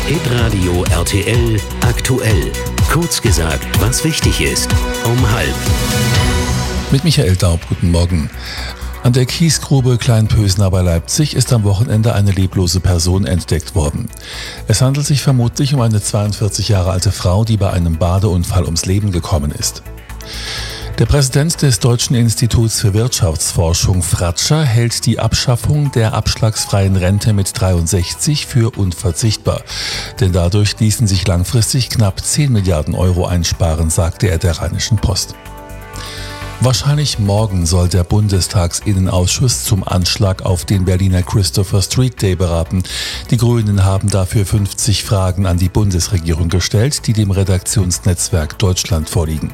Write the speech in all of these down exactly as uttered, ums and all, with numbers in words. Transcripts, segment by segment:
Hitradio R T L aktuell. Kurz gesagt, was wichtig ist. Um halb. Mit Michael Daub, guten Morgen. An der Kiesgrube Kleinpösner bei Leipzig ist am Wochenende eine leblose Person entdeckt worden. Es handelt sich vermutlich um eine zweiundvierzig Jahre alte Frau, die bei einem Badeunfall ums Leben gekommen ist. Der Präsident des Deutschen Instituts für Wirtschaftsforschung, Fratscher, hält die Abschaffung der abschlagsfreien Rente mit dreiundsechzig für unverzichtbar. Denn dadurch ließen sich langfristig knapp zehn Milliarden Euro einsparen, sagte er der Rheinischen Post. Wahrscheinlich morgen soll der Bundestagsinnenausschuss zum Anschlag auf den Berliner Christopher Street Day beraten. Die Grünen haben dafür fünfzig Fragen an die Bundesregierung gestellt, die dem Redaktionsnetzwerk Deutschland vorliegen.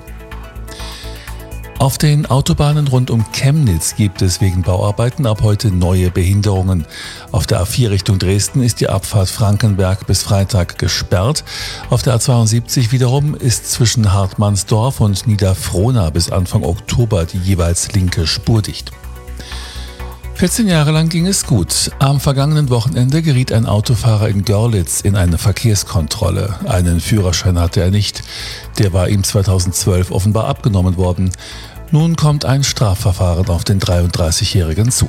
Auf den Autobahnen rund um Chemnitz gibt es wegen Bauarbeiten ab heute neue Behinderungen. Auf der A vier Richtung Dresden ist die Abfahrt Frankenberg bis Freitag gesperrt. Auf der A zweiundsiebzig wiederum ist zwischen Hartmannsdorf und Niederfrohna bis Anfang Oktober die jeweils linke Spur dicht. vierzehn Jahre lang ging es gut. Am vergangenen Wochenende geriet ein Autofahrer in Görlitz in eine Verkehrskontrolle. Einen Führerschein hatte er nicht. Der war ihm zweitausendzwölf offenbar abgenommen worden. Nun kommt ein Strafverfahren auf den dreiunddreißigjährigen zu.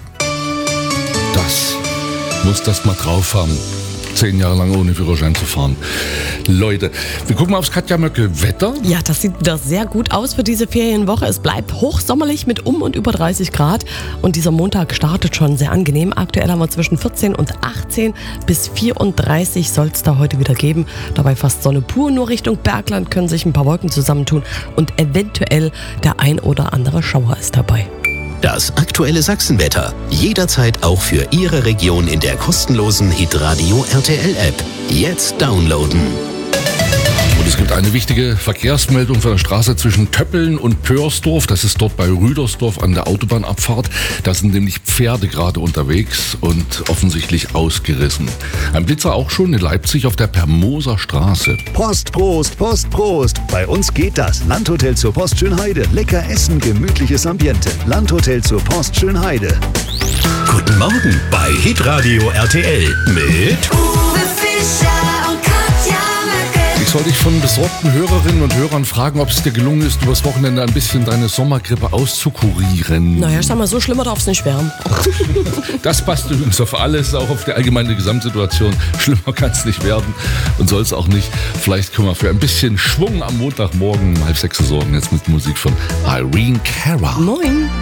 Das muss das mal drauf haben. Zehn Jahre lang ohne Führerschein zu fahren. Leute, wir gucken mal aufs Katja Möcke Wetter. Ja, das sieht wieder sehr gut aus für diese Ferienwoche. Es bleibt hochsommerlich mit um und über dreißig Grad. Und dieser Montag startet schon sehr angenehm. Aktuell haben wir zwischen vierzehn und achtzehn bis vierunddreißig soll es da heute wieder geben. Dabei fast Sonne pur. Nur Richtung Bergland können sich ein paar Wolken zusammentun. Und eventuell der ein oder andere Schauer ist dabei. Das aktuelle Sachsenwetter. Jederzeit auch für Ihre Region in der kostenlosen Hitradio R T L App. Jetzt downloaden. Und es gibt eine wichtige Verkehrsmeldung von der Straße zwischen Töppeln und Pörsdorf. Das ist dort bei Rüdersdorf an der Autobahnabfahrt. Da sind nämlich Pferde gerade unterwegs und offensichtlich ausgerissen. Ein Blitzer auch schon in Leipzig auf der Permoser Straße. Post, Prost, Post, Prost. Bei uns geht das. Landhotel zur Post Schönheide. Lecker essen, gemütliches Ambiente. Landhotel zur Post Schönheide. Guten Morgen bei Hitradio R T L mit Uwe Fischer und Katja Möcke. Ich soll dich von besorgten Hörerinnen und Hörern fragen, ob es dir gelungen ist, übers Wochenende ein bisschen deine Sommergrippe auszukurieren. Naja, ich sag mal, so schlimmer darf es nicht werden. Das passt übrigens auf alles, auch auf die allgemeine Gesamtsituation. Schlimmer kann es nicht werden und soll es auch nicht. Vielleicht können wir für ein bisschen Schwung am Montagmorgen um halb sechs sorgen. Jetzt mit Musik von Irene Cara. Moin.